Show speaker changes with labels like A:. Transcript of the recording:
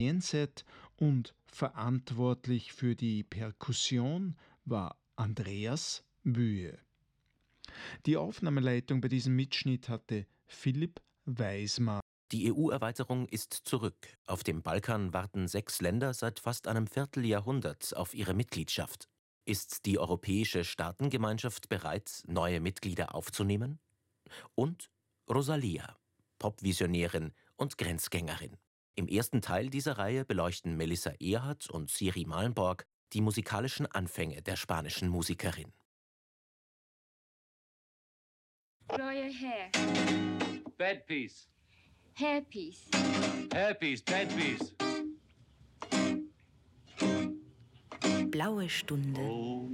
A: Set und verantwortlich für die Perkussion war Andreas Wühe. Die Aufnahmeleitung bei diesem Mitschnitt hatte Philipp Weismar.
B: Die EU-Erweiterung ist zurück. Auf dem Balkan warten 6 Länder seit fast einem Vierteljahrhundert auf ihre Mitgliedschaft. Ist die Europäische Staatengemeinschaft bereit, neue Mitglieder aufzunehmen? Und Rosalia, Popvisionärin und Grenzgängerin. Im ersten Teil dieser Reihe beleuchten Melissa Ehrhardt und Siri Malenborg die musikalischen Anfänge der spanischen Musikerin.
C: Royal hair.
D: Bad piece.
C: Hairpiece.
D: Hairpiece, bad piece.
E: Blaue Stunde.
D: Oh.